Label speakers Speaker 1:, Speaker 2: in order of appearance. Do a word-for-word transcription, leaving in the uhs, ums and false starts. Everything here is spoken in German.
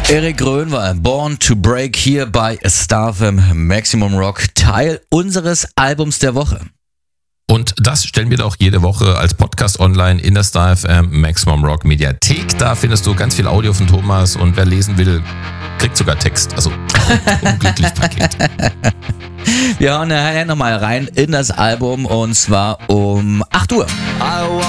Speaker 1: Erik Grön war Born to Break hier bei Star F M Maximum Rock, Teil unseres Albums der Woche.
Speaker 2: Und das stellen wir doch jede Woche als Podcast online in der Star F M Maximum Rock Mediathek. Da findest du ganz viel Audio von Thomas und wer lesen will, kriegt sogar Text. Also unglücklich Paket.
Speaker 1: Wir hauen nachher nochmal rein in das Album und zwar um acht Uhr.